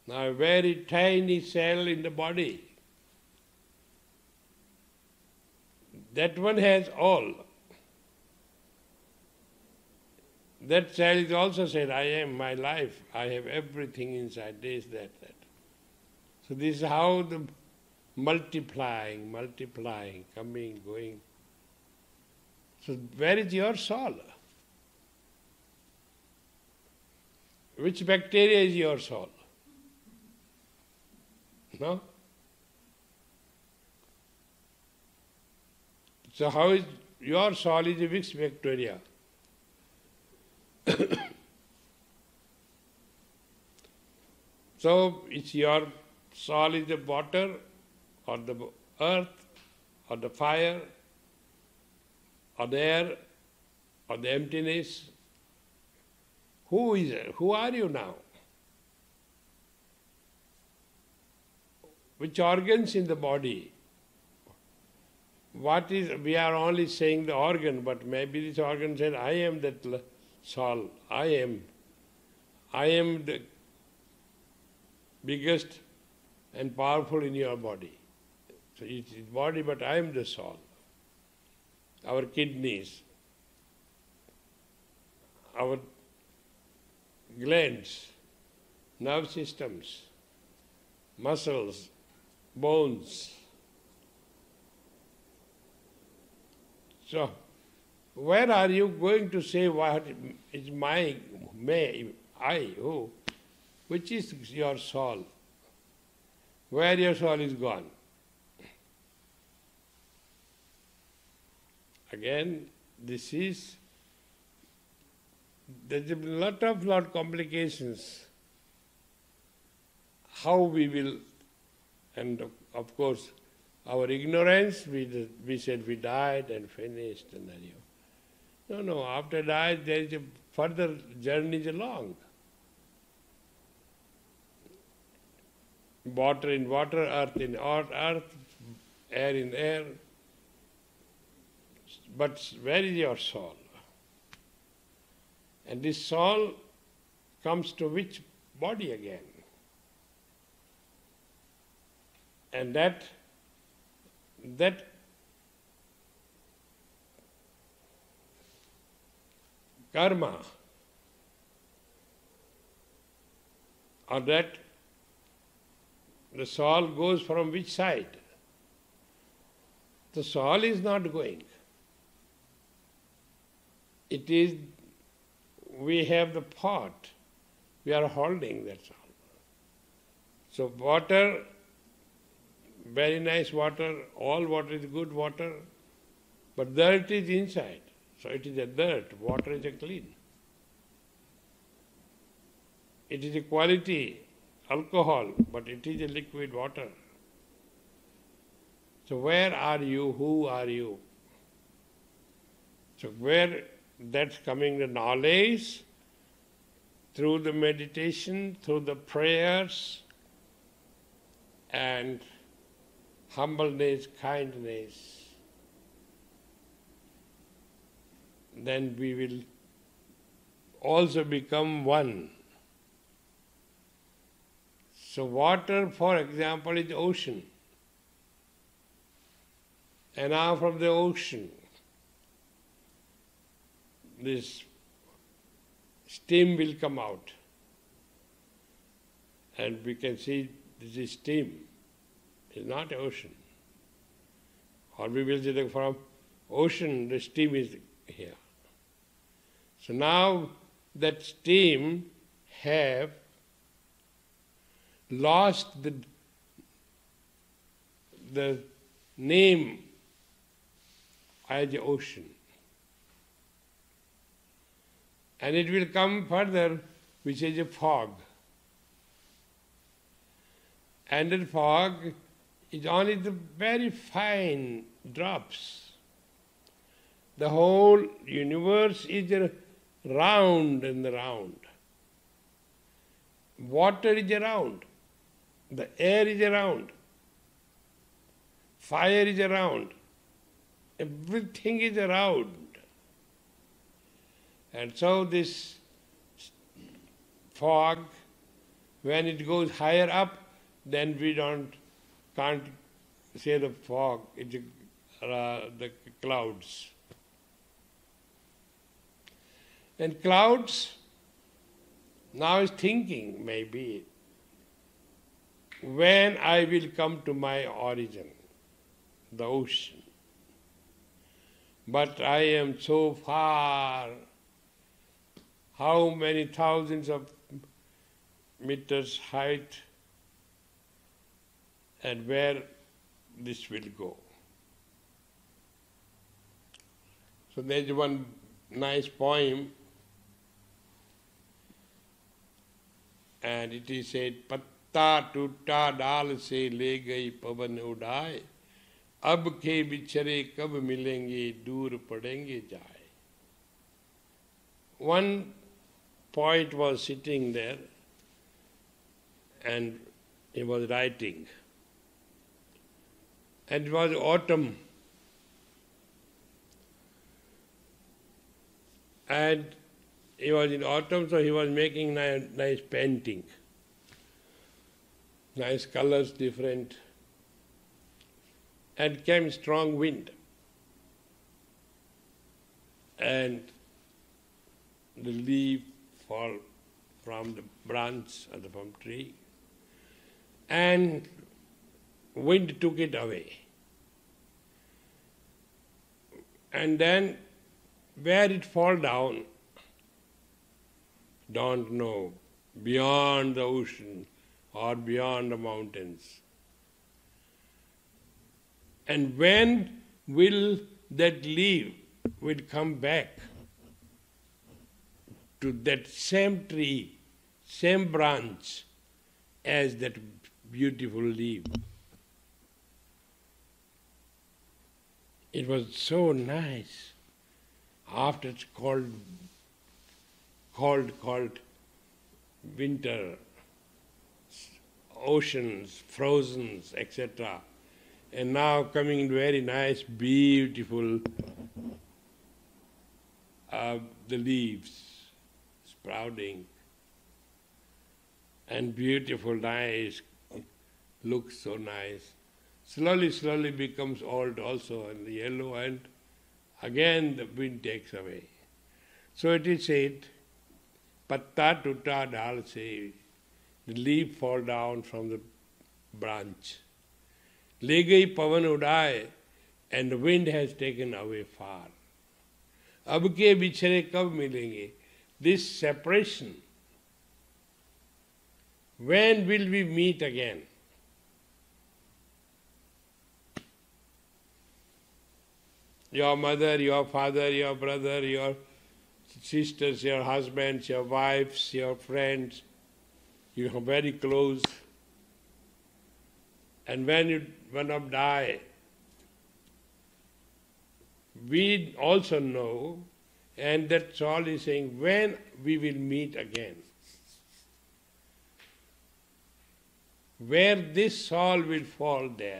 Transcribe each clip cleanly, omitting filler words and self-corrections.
Now a very tiny cell in the body, that one has all. That cell is also said, I am my life, I have everything inside, this, that. So this is how the multiplying, coming, going. So where is your soul? Which bacteria is your soul? No? So how is your soul is a which bacteria? So it's your soul is the water or the earth or the fire or the air or the emptiness. Who is it? Who are you now? Which organs in the body? What is, we are only saying the organ, but maybe this organ said, I am that soul, I am the biggest and powerful in your body. So it is body, but I am the soul. Our kidneys, our glands, nerve systems, muscles, bones. So, where are you going to say what is my, I, who? Which is your soul? Where your soul is gone? Again, there's a lot of complications. How we will, and of course, our ignorance, we said we died and finished and then you. No, after died there is a further journey is long. Water in water, earth in earth, air in air. But where is your soul? And this soul comes to which body again? And that karma, or that the soul goes from which side? The soul is not going. It is, we have the pot, we are holding that soul. So water, very nice water, all water is good water, but dirt is inside. So it is a dirt, water is a clean. It is a quality alcohol, but it is a liquid water. So where are you? Who are you? So where that's coming, the knowledge, through the meditation, through the prayers, and humbleness, kindness, then we will also become one. So water, for example, is ocean. And now from the ocean, this steam will come out. And we can see this is steam. It's not ocean. Or we will say that from ocean the steam is here. So now that steam have lost the name as the ocean. And it will come further, which is a fog. And the fog is only the very fine drops. The whole universe is round and round. Water is around. The air is around. Fire is around. Everything is around. And so this fog, When it goes higher up, then we can't say the fog, it's the clouds. And clouds now is thinking, maybe, when I will come to my origin, the ocean. But I am so far, how many thousands of meters height, and where this will go. So there's one nice poem, and it is said, पत्ता टूटा डाल से ले गई पवन उड़ाए, अब के बिछड़े कब मिलेंगे दूर पड़ेंगे जाए. One poet was sitting there and he was writing. And it was autumn. And he was in autumn, so he was making nice painting. Nice colors, different. And came strong wind. And the leaf fall from the branch of the palm tree. And wind took it away. And then where it fall down, don't know, beyond the ocean or beyond the mountains. And when will that leaf will come back to that same tree, same branch as that beautiful leaf? It was so nice. After it's cold winter, oceans, frozen, etc. And now coming very nice, beautiful, the leaves sprouting, and beautiful, nice, looks so nice. Slowly becomes old also, and yellow, and again the wind takes away. So it is said, patta tutta dal se, the leaf fall down from the branch. Le gayi pavan udaye, and the wind has taken away far. Ab ke bichhare kab milenge? This separation, when will we meet again? Your mother, your father, your brother, your sisters, your husbands, your wives, your friends, you are very close. And when one of them die, we also know, and that's all is saying, when we will meet again. Where this soul will fall there.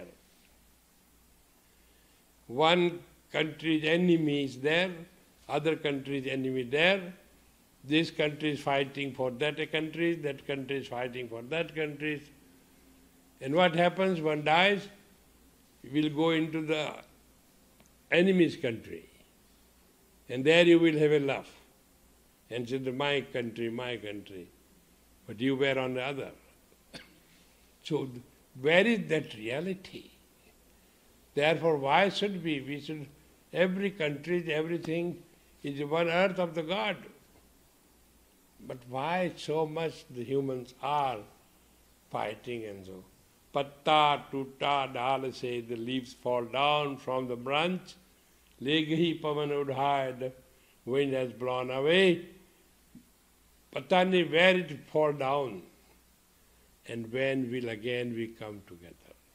One country's enemy is there, other country's enemy there. This country is fighting for that country is fighting for that country. And what happens? One dies, will go into the enemy's country. And there you will have a laugh. And say, my country, my country. But you were on the other. So where is that reality? Therefore, why should we? We should, every country, everything is one earth of the God. But why so much the humans are fighting and so? Patta tutta dal se, the leaves fall down from the branch. Le gayi pavan udhaye, the wind has blown away. Patani, where it fall down, and when will again we come together.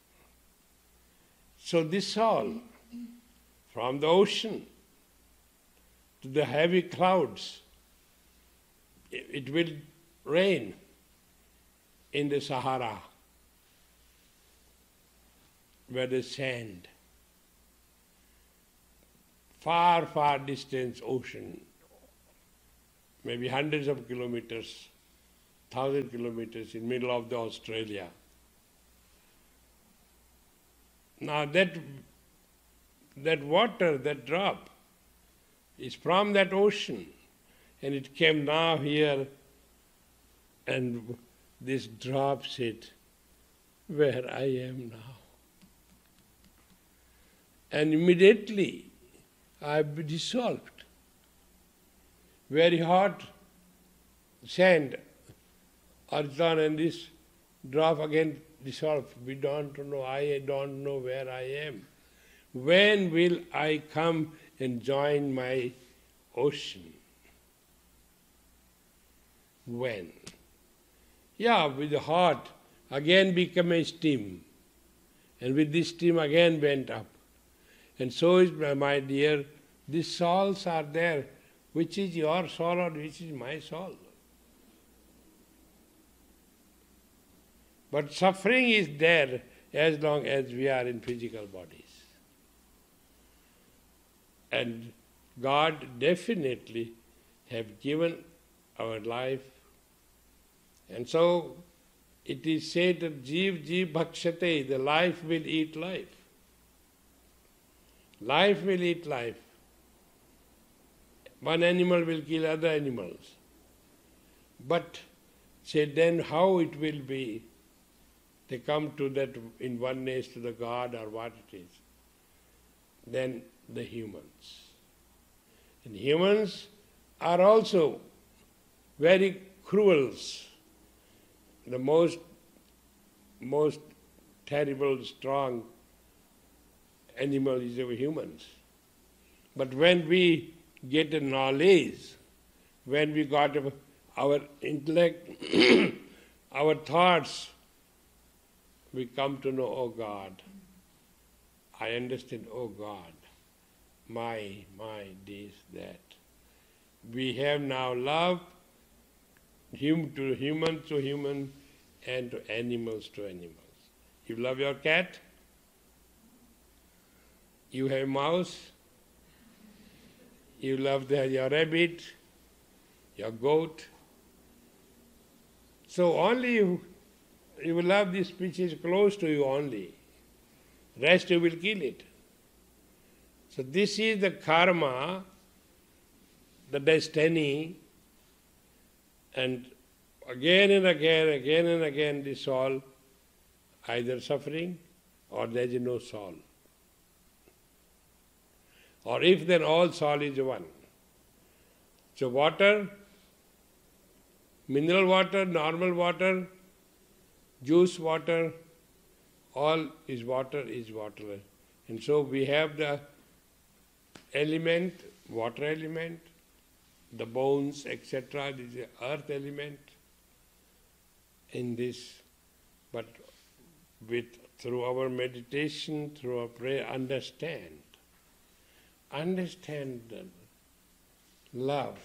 So this all, from the ocean to the heavy clouds, it will rain in the Sahara, where the sand, far distance ocean, maybe hundreds of kilometers, 1,000 kilometers in middle of the Australia. Now that water, that drop, is from that ocean, and it came now here, and this drops it where I am now. And immediately I've dissolved. Very hot sand, earthon, and this drop again dissolved. We don't know, I don't know where I am. When will I come and join my ocean? When? Yeah, with the hot, again become a steam. And with this steam again went up. And so is, my dear, these souls are there. Which is your soul or which is my soul? But suffering is there as long as we are in physical bodies. And God definitely have given our life. And so it is said that Jeev Jeev Bhakshate, the life will eat life. Life will eat life. One animal will kill other animals. But say then how it will be? They come to that in oneness to the God or what it is. Then the humans. And humans are also very cruel. The most terrible, strong animal is our humans. But when we get a knowledge, when we got our intellect, our thoughts, we come to know, oh God, I understand, oh God, my, this, that. We have now love, human to human, and to animals to animals. You love your cat, you have a mouse, you love your rabbit, your goat. So only you will love this species close to you only. Rest you will kill it. So this is the karma, the destiny, and again and again this soul either suffering or there is no soul. Or if then all soul is one. So water, mineral water, normal water, juice water, all is water. And so we have the element, water element, the bones, etc., this is earth element in this. But through our meditation, through our prayer, understand the love.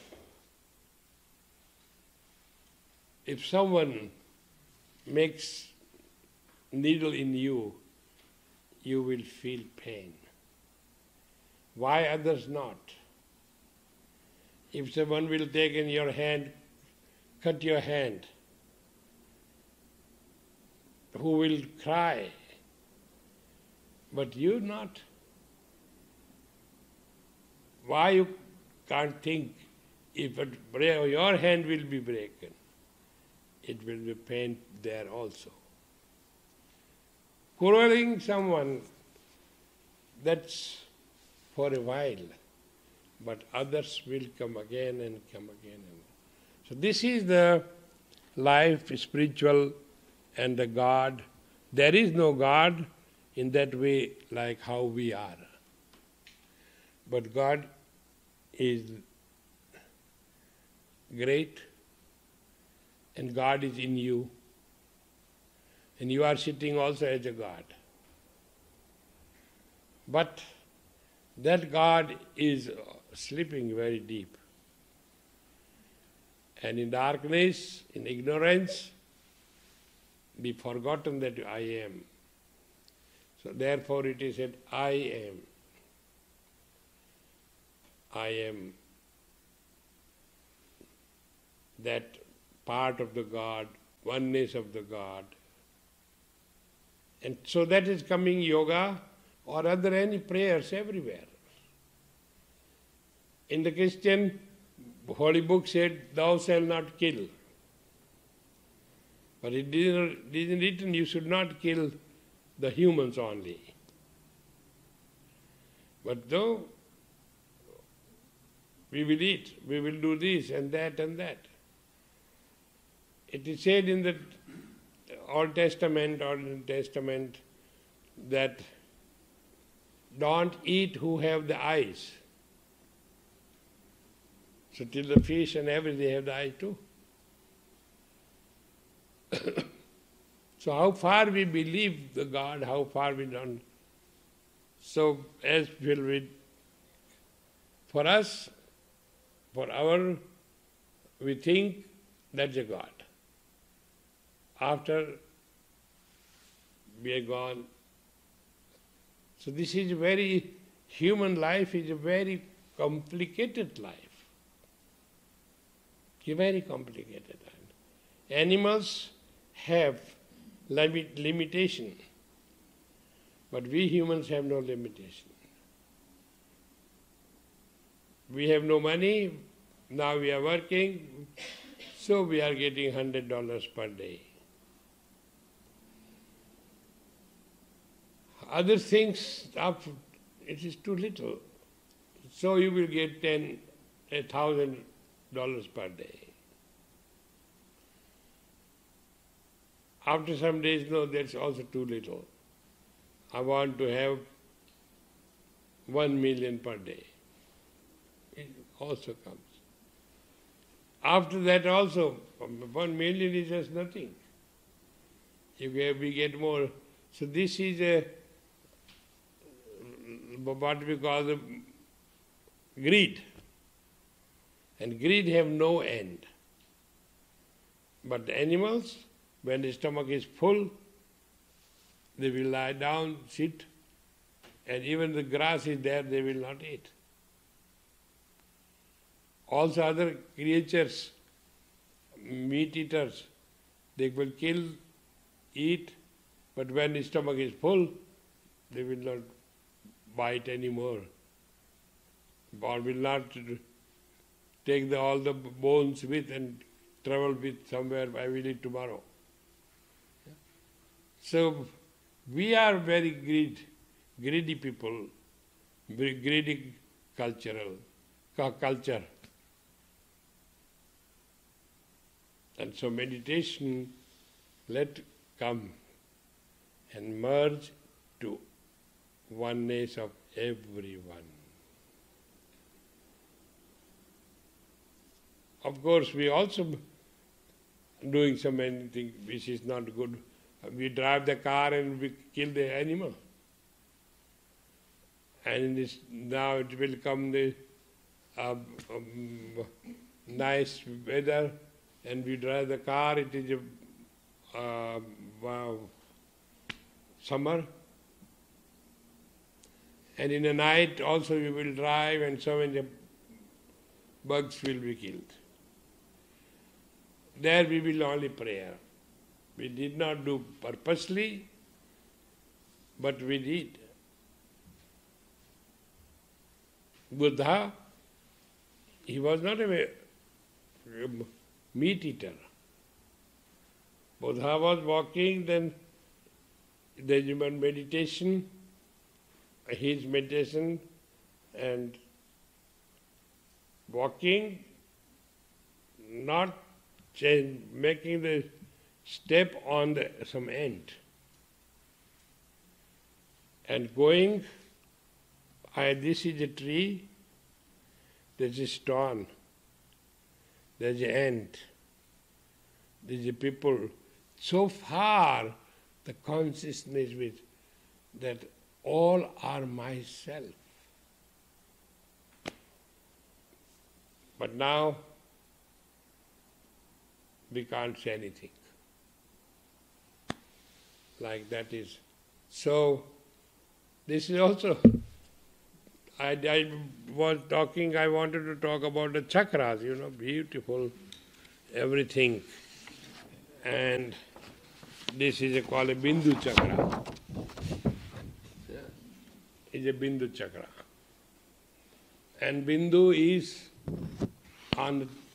If someone makes needle in you, you will feel pain. Why others not? If someone will take in your hand, cut your hand, who will cry? But you not. Why you can't think if your hand will be broken, it will be pain there also. Quarreling someone, that's for a while, but others will come again and come again. So this is the life, spiritual, and the God. There is no God in that way like how we are. But God is great, and God is in you, and you are sitting also as a God. But that God is sleeping very deep. And in darkness, in ignorance, be forgotten that I am. So therefore it is said, I am. I am that part of the God, oneness of the God. And so that is coming yoga or other any prayers everywhere. In the Christian Holy Book said, thou shalt not kill. But it isn't written you should not kill the humans only. But though we will eat, we will do this and that and that. It is said in the Old Testament or New Testament that don't eat who have the eyes. So till the fish and everything have the eye too. So how far we believe the God, how far we don't. So as will we, for us, we think that's a God. After we are gone. So this is human life is a very complicated life. It's a very complicated life. Animals have limitation, but we humans have no limitation. We have no money, now we are working, so we are getting $100 per day. Other things, it is too little. So you will get $1,000 per day. After some days, no, that's also too little. I want to have 1 million per day. It also comes. After that also, 1 million is just nothing. We get more. So this is what we call the greed. And greed have no end. But the animals, when the stomach is full, they will lie down, sit, and even the grass is there, they will not eat. Also other creatures, meat eaters, they will kill, eat, but when the stomach is full, they will not bite anymore, or will not take all the bones with and travel with somewhere, I will eat tomorrow. So we are very greedy people, very greedy culture. And so meditation, let come and merge to oneness of everyone. Of course, we also doing so many things which is not good. We drive the car and we kill the animal. And now it will come the nice weather and we drive the car, it is summer. And in the night also we will drive and so many bugs will be killed. There we will only pray. We did not do purposely, but we did. Buddha, he was not a meat eater. Buddha was walking, then there is meditation, his meditation and walking, not making the step on some ant. And going, this is a tree, there's a stone, there's an ant, there's a people. So far the consciousness with that all are myself. But now we can't say anything. Like that is. So this is also, I was talking, I wanted to talk about the chakras, beautiful. everything. And this is called a Bindu Chakra. Is a Bindu Chakra. And Bindu is on the